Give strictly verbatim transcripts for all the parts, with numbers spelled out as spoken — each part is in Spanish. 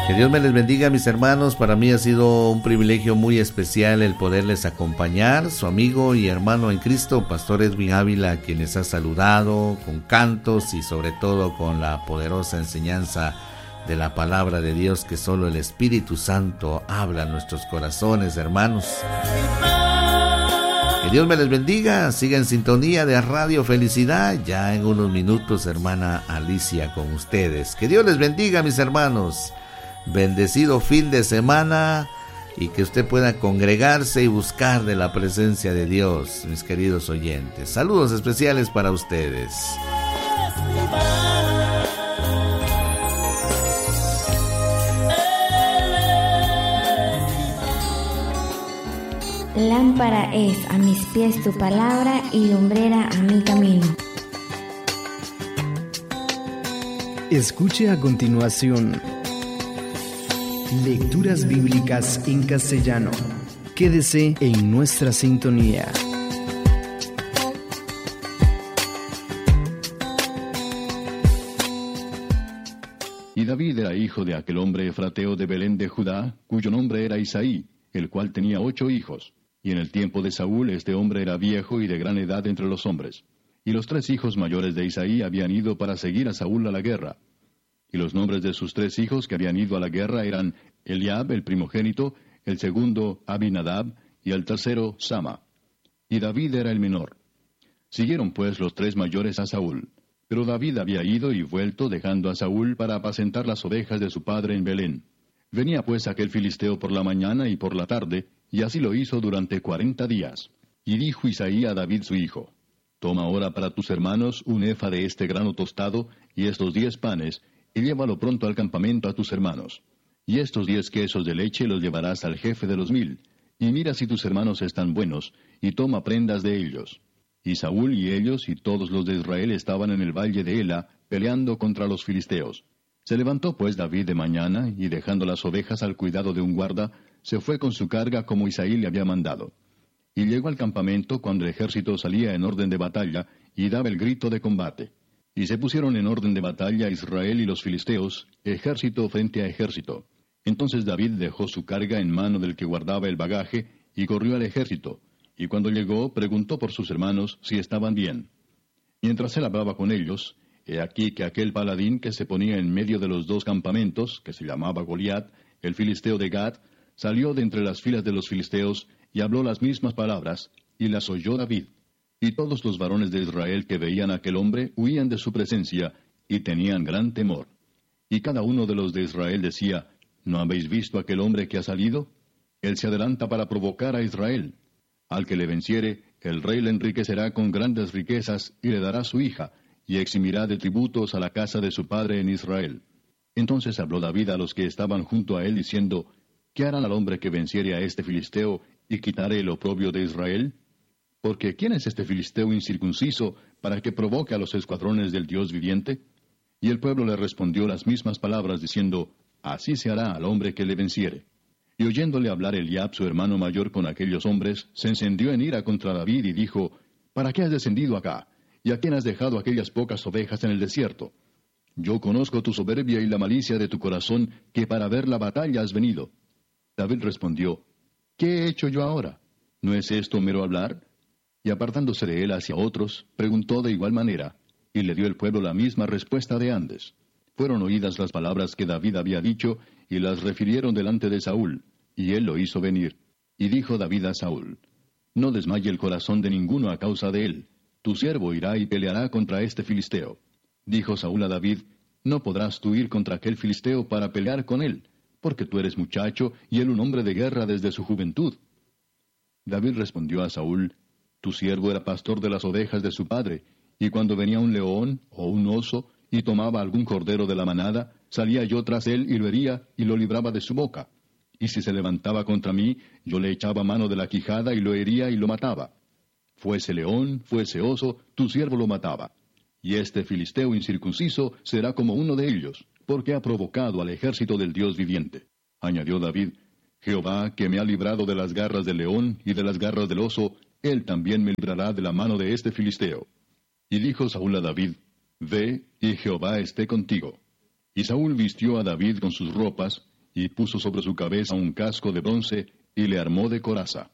Que Dios me les bendiga, mis hermanos. Para mí ha sido un privilegio muy especial el poderles acompañar. Su amigo y hermano en Cristo, Pastor Edwin Ávila, quien les ha saludado con cantos y sobre todo con la poderosa enseñanza de la palabra de Dios que solo el Espíritu Santo habla a nuestros corazones, hermanos. Que Dios me les bendiga. Siga en sintonía de Radio Felicidad. Ya en unos minutos, hermana Alicia con ustedes. Que Dios les bendiga, mis hermanos. Bendecido fin de semana y que usted pueda congregarse y buscar de la presencia de Dios, mis queridos oyentes. Saludos especiales para ustedes. Lámpara es a mis pies tu palabra y lumbrera a mi camino. Escuche a continuación Lecturas Bíblicas en Castellano. Quédese en nuestra sintonía. Y David era hijo de aquel hombre efrateo de Belén de Judá, cuyo nombre era Isaí, el cual tenía ocho hijos. Y en el tiempo de Saúl este hombre era viejo y de gran edad entre los hombres. Y los tres hijos mayores de Isaí habían ido para seguir a Saúl a la guerra. Y los nombres de sus tres hijos que habían ido a la guerra eran Eliab, el primogénito, el segundo Abinadab, y el tercero Sama. Y David era el menor. Siguieron pues los tres mayores a Saúl. Pero David había ido y vuelto, dejando a Saúl para apacentar las ovejas de su padre en Belén. Venía pues aquel filisteo por la mañana y por la tarde, y así lo hizo durante cuarenta días. Y dijo Isaí a David su hijo: Toma ahora para tus hermanos un efa de este grano tostado, y estos diez panes, y llévalo pronto al campamento a tus hermanos. Y estos diez quesos de leche los llevarás al jefe de los mil, y mira si tus hermanos están buenos, y toma prendas de ellos. Y Saúl y ellos y todos los de Israel estaban en el valle de Ela, peleando contra los filisteos. Se levantó pues David de mañana, y dejando las ovejas al cuidado de un guarda, se fue con su carga como Isaí le había mandado. Y llegó al campamento cuando el ejército salía en orden de batalla, y daba el grito de combate. Y se pusieron en orden de batalla Israel y los filisteos, ejército frente a ejército. Entonces David dejó su carga en mano del que guardaba el bagaje, y corrió al ejército. Y cuando llegó, preguntó por sus hermanos si estaban bien. Mientras él hablaba con ellos, he aquí que aquel paladín que se ponía en medio de los dos campamentos, que se llamaba Goliat, el filisteo de Gat, salió de entre las filas de los filisteos, y habló las mismas palabras, y las oyó David. Y todos los varones de Israel que veían a aquel hombre huían de su presencia, y tenían gran temor. Y cada uno de los de Israel decía: ¿No habéis visto aquel hombre que ha salido? Él se adelanta para provocar a Israel. Al que le venciere, el rey le enriquecerá con grandes riquezas, y le dará su hija, y eximirá de tributos a la casa de su padre en Israel. Entonces habló David a los que estaban junto a él, diciendo: ¿Qué harán al hombre que venciere a este filisteo, y quitare el oprobio de Israel? Porque ¿quién es este filisteo incircunciso para que provoque a los escuadrones del Dios viviente? Y el pueblo le respondió las mismas palabras, diciendo: Así se hará al hombre que le venciere. Y oyéndole hablar Eliab, su hermano mayor, con aquellos hombres, se encendió en ira contra David y dijo: ¿Para qué has descendido acá? ¿Y a quién has dejado aquellas pocas ovejas en el desierto? Yo conozco tu soberbia y la malicia de tu corazón, que para ver la batalla has venido. David respondió: ¿Qué he hecho yo ahora? ¿No es esto mero hablar? Y apartándose de él hacia otros, preguntó de igual manera, y le dio el pueblo la misma respuesta de antes. Fueron oídas las palabras que David había dicho, y las refirieron delante de Saúl, y él lo hizo venir. Y dijo David a Saúl: No desmaye el corazón de ninguno a causa de él. Tu siervo irá y peleará contra este filisteo. Dijo Saúl a David: No podrás tú ir contra aquel filisteo para pelear con él, porque tú eres muchacho, y él un hombre de guerra desde su juventud. David respondió a Saúl: Tu siervo era pastor de las ovejas de su padre, y cuando venía un león o un oso, y tomaba algún cordero de la manada, salía yo tras él y lo hería, y lo libraba de su boca. Y si se levantaba contra mí, yo le echaba mano de la quijada, y lo hería y lo mataba. Fuese león, fuese oso, tu siervo lo mataba. Y este filisteo incircunciso será como uno de ellos, porque ha provocado al ejército del Dios viviente. Añadió David: Jehová, que me ha librado de las garras del león y de las garras del oso, él también me librará de la mano de este filisteo. Y dijo Saúl a David: Ve, y Jehová esté contigo. Y Saúl vistió a David con sus ropas, y puso sobre su cabeza un casco de bronce, y le armó de coraza.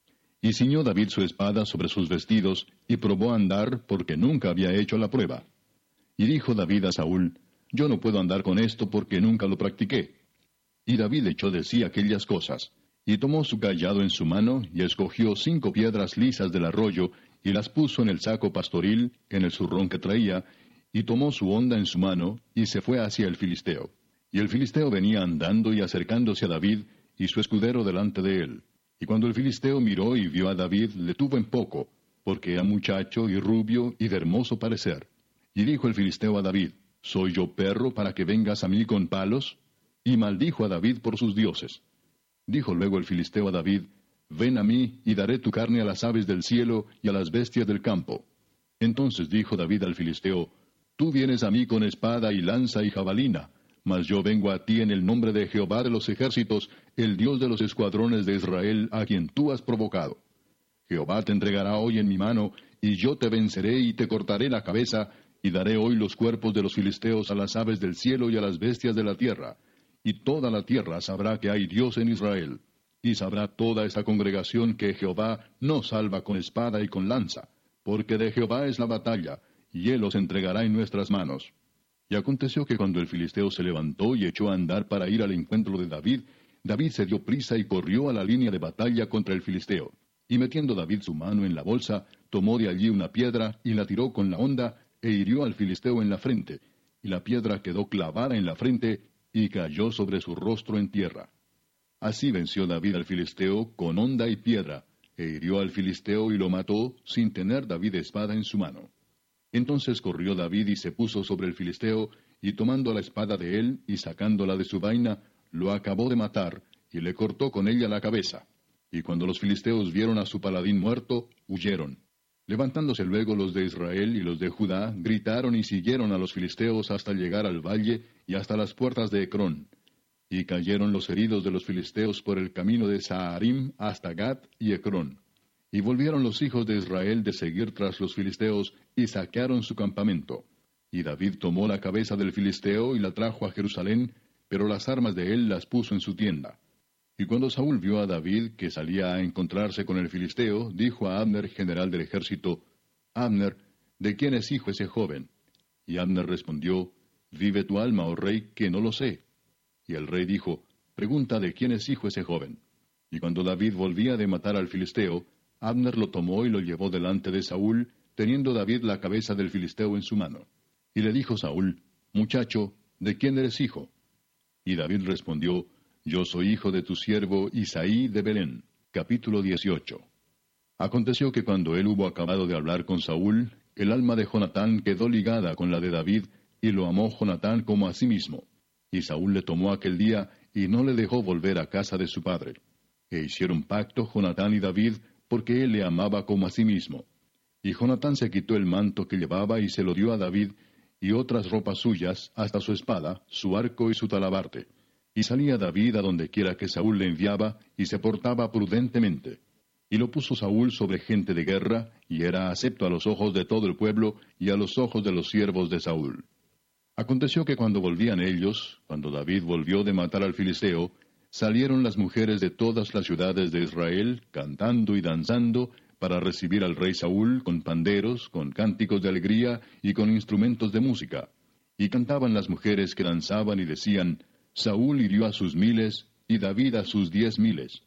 Y ciñó David su espada sobre sus vestidos, y probó a andar, porque nunca había hecho la prueba. Y dijo David a Saúl, Yo no puedo andar con esto, porque nunca lo practiqué. Y David echó de sí aquellas cosas, y tomó su cayado en su mano, y escogió cinco piedras lisas del arroyo, y las puso en el saco pastoril, en el zurrón que traía, y tomó su honda en su mano, y se fue hacia el filisteo. Y el filisteo venía andando y acercándose a David, y su escudero delante de él. Y cuando el filisteo miró y vio a David, le tuvo en poco, porque era muchacho y rubio y de hermoso parecer. Y dijo el filisteo a David, ¿Soy yo perro para que vengas a mí con palos? Y maldijo a David por sus dioses. Dijo luego el filisteo a David, Ven a mí, y daré tu carne a las aves del cielo y a las bestias del campo. Entonces dijo David al filisteo, Tú vienes a mí con espada y lanza y jabalina, mas yo vengo a ti en el nombre de Jehová de los ejércitos, el Dios de los escuadrones de Israel, a quien tú has provocado. Jehová te entregará hoy en mi mano, y yo te venceré y te cortaré la cabeza, y daré hoy los cuerpos de los filisteos a las aves del cielo y a las bestias de la tierra. Y toda la tierra sabrá que hay Dios en Israel. Y sabrá toda esta congregación que Jehová no salva con espada y con lanza, porque de Jehová es la batalla, y él los entregará en nuestras manos. Y aconteció que cuando el filisteo se levantó y echó a andar para ir al encuentro de David, David se dio prisa y corrió a la línea de batalla contra el filisteo. Y metiendo David su mano en la bolsa, tomó de allí una piedra y la tiró con la honda, e hirió al filisteo en la frente. Y la piedra quedó clavada en la frente, y cayó sobre su rostro en tierra. Así venció David al filisteo con honda y piedra, e hirió al filisteo y lo mató, sin tener David espada en su mano. Entonces corrió David y se puso sobre el filisteo, y tomando la espada de él, y sacándola de su vaina, lo acabó de matar, y le cortó con ella la cabeza. Y cuando los filisteos vieron a su paladín muerto, huyeron. Levantándose luego los de Israel y los de Judá, gritaron y siguieron a los filisteos hasta llegar al valle y hasta las puertas de Ecrón. Y cayeron los heridos de los filisteos por el camino de Saharim hasta Gat y Ecrón. Y volvieron los hijos de Israel de seguir tras los filisteos, y saquearon su campamento. Y David tomó la cabeza del filisteo y la trajo a Jerusalén, pero las armas de él las puso en su tienda. Y cuando Saúl vio a David, que salía a encontrarse con el filisteo, dijo a Abner, general del ejército, Abner, ¿de quién es hijo ese joven? Y Abner respondió, Vive tu alma, oh rey, que no lo sé. Y el rey dijo, Pregunta de quién es hijo ese joven. Y cuando David volvía de matar al filisteo, Abner lo tomó y lo llevó delante de Saúl, teniendo David la cabeza del filisteo en su mano. Y le dijo Saúl, Muchacho, ¿de quién eres hijo? Y David respondió, Yo soy hijo de tu siervo Isaí de Belén. Capítulo dieciocho. Aconteció que cuando él hubo acabado de hablar con Saúl, el alma de Jonatán quedó ligada con la de David, y lo amó Jonatán como a sí mismo. Y Saúl le tomó aquel día, y no le dejó volver a casa de su padre. E hicieron pacto Jonatán y David, porque él le amaba como a sí mismo. Y Jonatán se quitó el manto que llevaba y se lo dio a David, y otras ropas suyas, hasta su espada, su arco y su talabarte. Y salía David a donde quiera que Saúl le enviaba, y se portaba prudentemente. Y lo puso Saúl sobre gente de guerra, y era acepto a los ojos de todo el pueblo, y a los ojos de los siervos de Saúl. Aconteció que cuando volvían ellos, cuando David volvió de matar al filisteo, salieron las mujeres de todas las ciudades de Israel, cantando y danzando, para recibir al rey Saúl con panderos, con cánticos de alegría y con instrumentos de música. Y cantaban las mujeres que danzaban y decían, Saúl hirió a sus miles, y David a sus diez miles.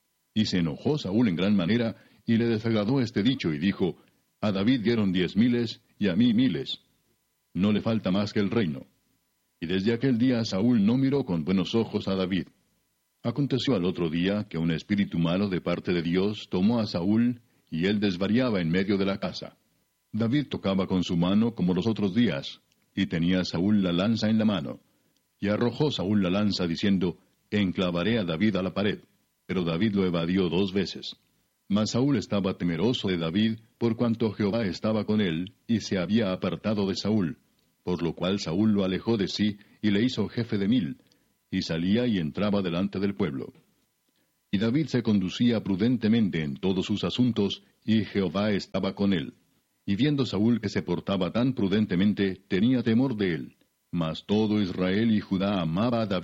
Y se enojó Saúl en gran manera, y le desagradó este dicho, y dijo, A David dieron diez miles, y a mí miles. No le falta más que el reino. Y desde aquel día Saúl no miró con buenos ojos a David. Aconteció al otro día que un espíritu malo de parte de Dios tomó a Saúl, y él desvariaba en medio de la casa. David tocaba con su mano como los otros días, y tenía Saúl la lanza en la mano. Y arrojó Saúl la lanza diciendo, Enclavaré a David a la pared. Pero David lo evadió dos veces. Mas Saúl estaba temeroso de David, por cuanto Jehová estaba con él, y se había apartado de Saúl. Por lo cual Saúl lo alejó de sí, y le hizo jefe de mil, y salía y entraba delante del pueblo. Y David se conducía prudentemente en todos sus asuntos, y Jehová estaba con él. Y viendo Saúl que se portaba tan prudentemente, tenía temor de él. Mas todo Israel y Judá amaba a David,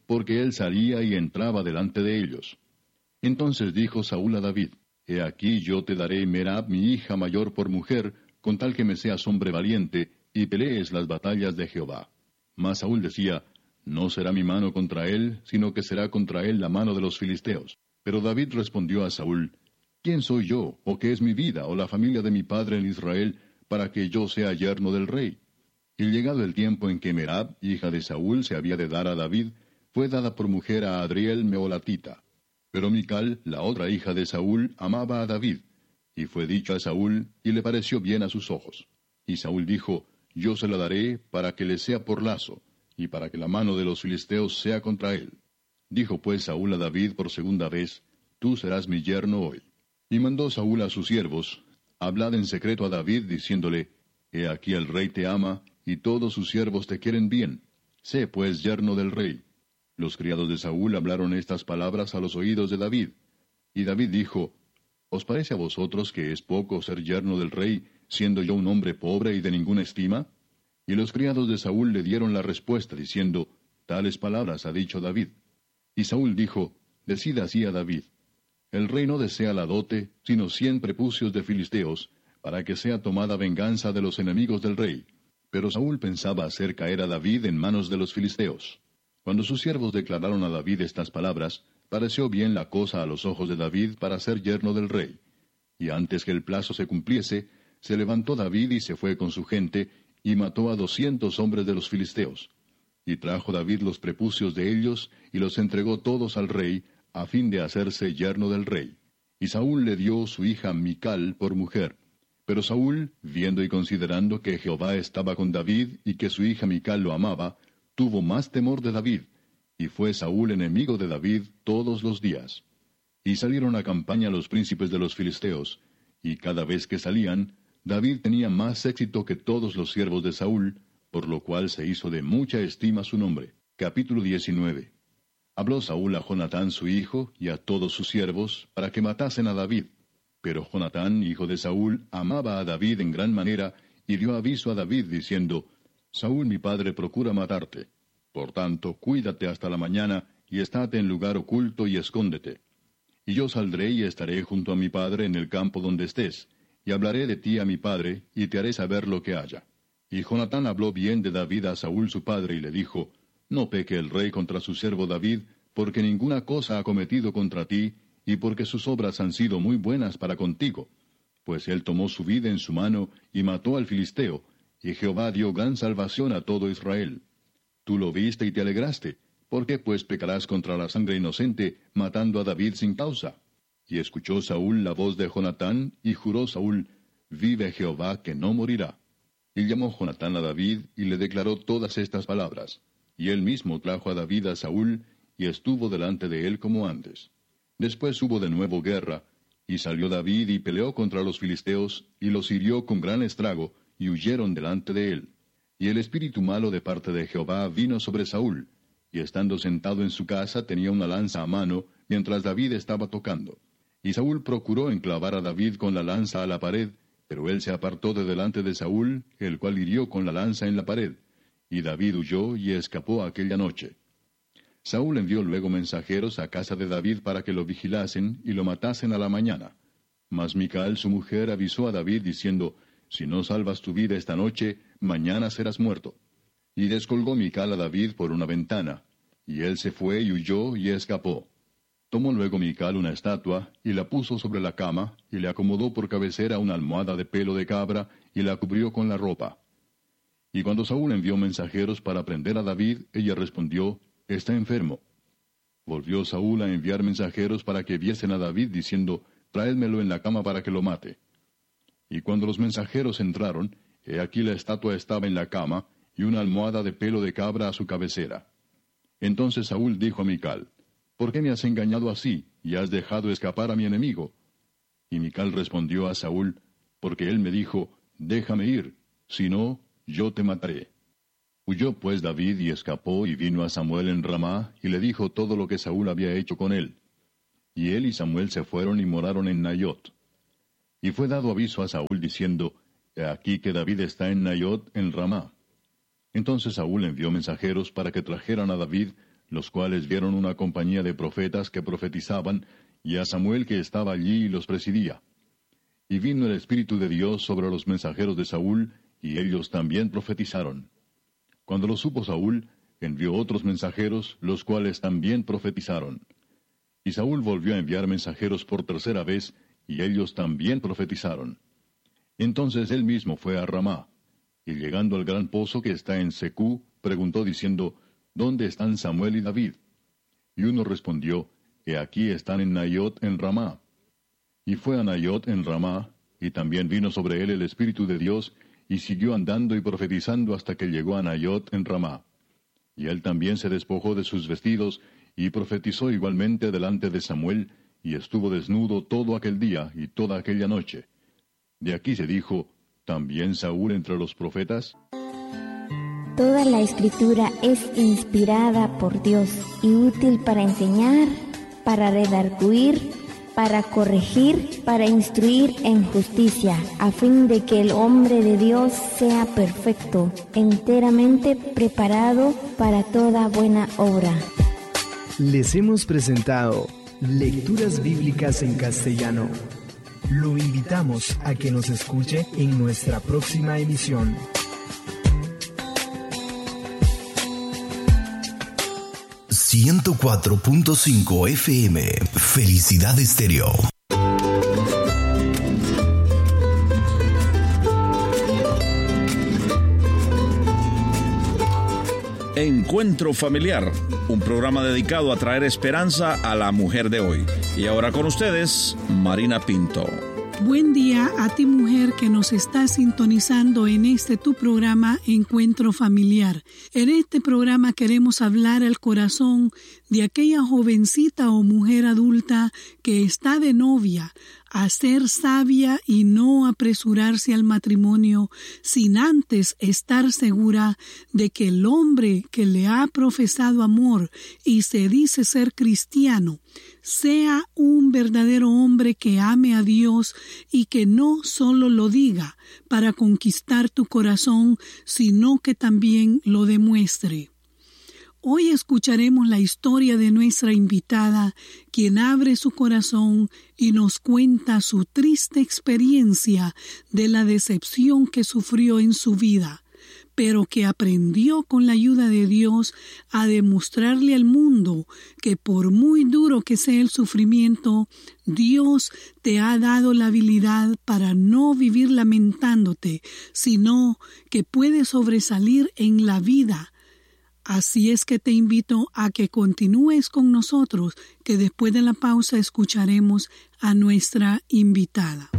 porque él salía y entraba delante de ellos. Entonces dijo Saúl a David, He aquí yo te daré Merab mi hija mayor por mujer, con tal que me seas hombre valiente, y pelees las batallas de Jehová. Mas Saúl decía, No será mi mano contra él, sino que será contra él la mano de los filisteos. Pero David respondió a Saúl, ¿Quién soy yo, o qué es mi vida, o la familia de mi padre en Israel, para que yo sea yerno del rey? Y llegado el tiempo en que Merab, hija de Saúl, se había de dar a David, fue dada por mujer a Adriel Meolatita. Pero Mical, la otra hija de Saúl, amaba a David, y fue dicho a Saúl, y le pareció bien a sus ojos. Y Saúl dijo, Yo se la daré para que le sea por lazo, y para que la mano de los filisteos sea contra él. Dijo pues Saúl a David por segunda vez, Tú serás mi yerno hoy. Y mandó Saúl a sus siervos, Hablad en secreto a David, diciéndole, He aquí el rey te ama, y todos sus siervos te quieren bien. Sé pues yerno del rey. Los criados de Saúl hablaron estas palabras a los oídos de David. Y David dijo, ¿Os parece a vosotros que es poco ser yerno del rey, siendo yo un hombre pobre y de ninguna estima? Y los criados de Saúl le dieron la respuesta, diciendo, Tales palabras ha dicho David. Y Saúl dijo, Decid así a David, El rey no desea la dote, sino cien prepucios de filisteos, para que sea tomada venganza de los enemigos del rey. Pero Saúl pensaba hacer caer a David en manos de los filisteos. Cuando sus siervos declararon a David estas palabras, pareció bien la cosa a los ojos de David para ser yerno del rey. Y antes que el plazo se cumpliese, se levantó David y se fue con su gente, y mató a doscientos hombres de los filisteos. Y trajo David los prepucios de ellos, y los entregó todos al rey, a fin de hacerse yerno del rey. Y Saúl le dio su hija Mical por mujer. Pero Saúl, viendo y considerando que Jehová estaba con David, y que su hija Mical lo amaba, tuvo más temor de David, y fue Saúl enemigo de David todos los días. Y salieron a campaña los príncipes de los filisteos, y cada vez que salían, David tenía más éxito que todos los siervos de Saúl, por lo cual se hizo de mucha estima su nombre. Capítulo diecinueve. Habló Saúl a Jonatán su hijo, y a todos sus siervos, para que matasen a David. Pero Jonatán, hijo de Saúl, amaba a David en gran manera, y dio aviso a David, diciendo, Saúl mi padre procura matarte. Por tanto, cuídate hasta la mañana, y estate en lugar oculto y escóndete. Y yo saldré y estaré junto a mi padre en el campo donde estés, y hablaré de ti a mi padre, y te haré saber lo que haya. Y Jonatán habló bien de David a Saúl su padre, y le dijo, No peque el rey contra su siervo David, porque ninguna cosa ha cometido contra ti, y porque sus obras han sido muy buenas para contigo. Pues él tomó su vida en su mano, y mató al filisteo, y Jehová dio gran salvación a todo Israel. Tú lo viste y te alegraste. ¿Por qué pues pecarás contra la sangre inocente, matando a David sin causa? Y escuchó Saúl la voz de Jonatán, y juró Saúl, Vive Jehová que no morirá. Y llamó Jonatán a David, y le declaró todas estas palabras. Y él mismo trajo a David a Saúl, y estuvo delante de él como antes. Después hubo de nuevo guerra, y salió David y peleó contra los filisteos, y los hirió con gran estrago, y huyeron delante de él. Y el espíritu malo de parte de Jehová vino sobre Saúl, y estando sentado en su casa tenía una lanza a mano, mientras David estaba tocando. Y Saúl procuró enclavar a David con la lanza a la pared, pero él se apartó de delante de Saúl, el cual hirió con la lanza en la pared. Y David huyó y escapó aquella noche. Saúl envió luego mensajeros a casa de David para que lo vigilasen y lo matasen a la mañana. Mas Mical su mujer avisó a David diciendo, Si no salvas tu vida esta noche, mañana serás muerto. Y descolgó Mical a David por una ventana, y él se fue y huyó y escapó. Tomó luego Mical una estatua, y la puso sobre la cama, y le acomodó por cabecera una almohada de pelo de cabra, y la cubrió con la ropa. Y cuando Saúl envió mensajeros para prender a David, ella respondió, Está enfermo. Volvió Saúl a enviar mensajeros para que viesen a David, diciendo, Tráedmelo en la cama para que lo mate. Y cuando los mensajeros entraron, he aquí la estatua estaba en la cama, y una almohada de pelo de cabra a su cabecera. Entonces Saúl dijo a Mical, ¿Por qué me has engañado así, y has dejado escapar a mi enemigo? Y Mical respondió a Saúl, Porque él me dijo, Déjame ir, si no, yo te mataré. Huyó pues David y escapó, y vino a Samuel en Ramá, y le dijo todo lo que Saúl había hecho con él. Y él y Samuel se fueron y moraron en Nayot. Y fue dado aviso a Saúl diciendo, He aquí que David está en Nayot en Ramá. Entonces Saúl envió mensajeros para que trajeran a David, los cuales vieron una compañía de profetas que profetizaban, y a Samuel que estaba allí y los presidía. Y vino el Espíritu de Dios sobre los mensajeros de Saúl, y ellos también profetizaron. Cuando lo supo Saúl, envió otros mensajeros, los cuales también profetizaron. Y Saúl volvió a enviar mensajeros por tercera vez, y ellos también profetizaron. Entonces él mismo fue a Ramá, y llegando al gran pozo que está en Secú, preguntó diciendo, ¿dónde están Samuel y David? Y uno respondió, He aquí están en Naiot en Ramá. Y fue a Naiot en Ramá, y también vino sobre él el Espíritu de Dios, y siguió andando y profetizando hasta que llegó a Naiot en Ramá. Y él también se despojó de sus vestidos, y profetizó igualmente delante de Samuel, y estuvo desnudo todo aquel día y toda aquella noche. De aquí se dijo, ¿también Saúl entre los profetas? Toda la Escritura es inspirada por Dios y útil para enseñar, para redarguir, para corregir, para instruir en justicia, a fin de que el hombre de Dios sea perfecto, enteramente preparado para toda buena obra. Les hemos presentado Lecturas Bíblicas en Castellano. Lo invitamos a que nos escuche en nuestra próxima emisión. ciento cuatro punto cinco F M. Felicidad Estéreo. Encuentro Familiar, un programa dedicado a traer esperanza a la mujer de hoy. Y ahora con ustedes, Marina Pinto. Buen día a ti, mujer, que nos está sintonizando en este tu programa Encuentro Familiar. En este programa queremos hablar al corazón de aquella jovencita o mujer adulta que está de novia, a ser sabia y no apresurarse al matrimonio sin antes estar segura de que el hombre que le ha profesado amor y se dice ser cristiano sea un verdadero hombre que ame a Dios y que no solo lo diga para conquistar tu corazón, sino que también lo demuestre. Hoy escucharemos la historia de nuestra invitada, quien abre su corazón y nos cuenta su triste experiencia de la decepción que sufrió en su vida, pero que aprendió con la ayuda de Dios a demostrarle al mundo que por muy duro que sea el sufrimiento, Dios te ha dado la habilidad para no vivir lamentándote, sino que puedes sobresalir en la vida. Así es que te invito a que continúes con nosotros, que después de la pausa escucharemos a nuestra invitada.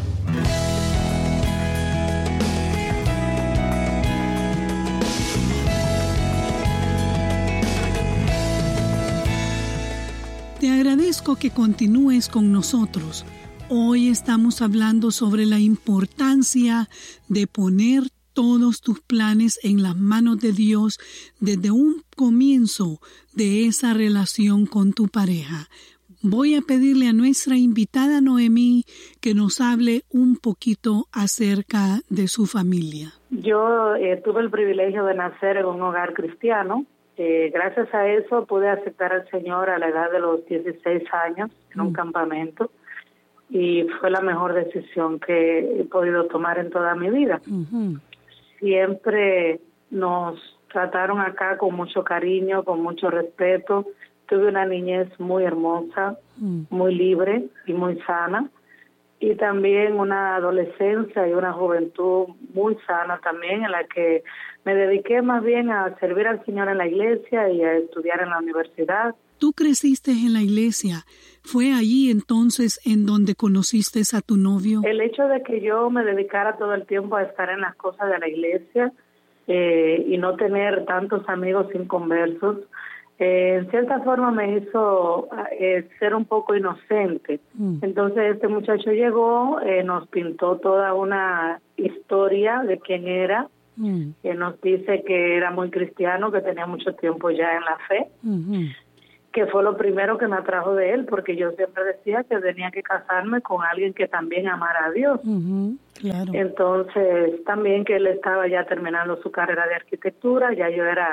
Te agradezco que continúes con nosotros. Hoy estamos hablando sobre la importancia de poner todos tus planes en las manos de Dios desde un comienzo de esa relación con tu pareja. Voy a pedirle a nuestra invitada Noemí que nos hable un poquito acerca de su familia. Yo eh, tuve el privilegio de nacer en un hogar cristiano. Eh, gracias a eso pude aceptar al Señor a la edad de los dieciséis años en un mm. campamento. Y fue la mejor decisión que he podido tomar en toda mi vida. Uh-huh. Siempre nos trataron acá con mucho cariño, con mucho respeto. Tuve una niñez muy hermosa, mm. muy libre y muy sana. Y también una adolescencia y una juventud muy sana también, en la que me dediqué más bien a servir al Señor en la iglesia y a estudiar en la universidad. Tú creciste en la iglesia. ¿Fue allí entonces en donde conociste a tu novio? El hecho de que yo me dedicara todo el tiempo a estar en las cosas de la iglesia eh, y no tener tantos amigos inconversos, eh, en cierta forma me hizo eh, ser un poco inocente. Mm. Entonces este muchacho llegó, eh, nos pintó toda una historia de quién era, mm. que nos dice que era muy cristiano, que tenía mucho tiempo ya en la fe. Mm-hmm. Que fue lo primero que me atrajo de él, porque yo siempre decía que tenía que casarme con alguien que también amara a Dios. Uh-huh, claro. Entonces, también que él estaba ya terminando su carrera de arquitectura, ya yo era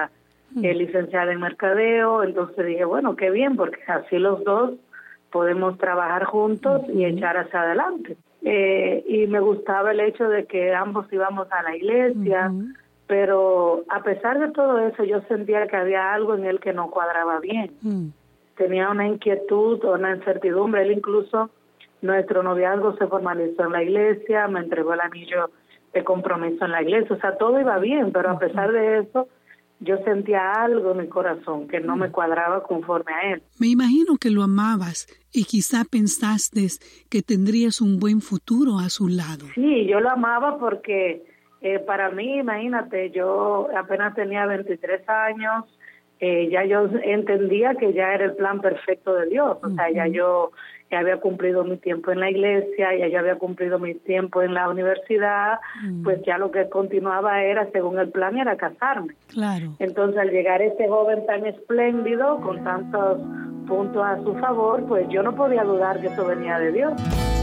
mm. eh, licenciada en mercadeo, entonces dije, bueno, qué bien, porque así los dos podemos trabajar juntos mm. y echar hacia adelante. Eh, y me gustaba el hecho de que ambos íbamos a la iglesia, mm. pero a pesar de todo eso yo sentía que había algo en él que no cuadraba bien. Mm. Tenía una inquietud, una incertidumbre. Él incluso, nuestro noviazgo se formalizó en la iglesia, me entregó el anillo de compromiso en la iglesia, o sea, todo iba bien, pero a pesar de eso, yo sentía algo en mi corazón que no me cuadraba conforme a él. Me imagino que lo amabas y quizá pensaste que tendrías un buen futuro a su lado. Sí, yo lo amaba porque eh, para mí, imagínate, yo apenas tenía veintitrés años, eh, ya yo entendía que ya era el plan perfecto de Dios, o sea, uh-huh. ya yo ya había cumplido mi tiempo en la iglesia, ya yo había cumplido mi tiempo en la universidad, uh-huh. pues ya lo que continuaba era, según el plan, era casarme. Claro. Entonces, al llegar este joven tan espléndido, con tantos puntos a su favor, pues yo no podía dudar que eso venía de Dios.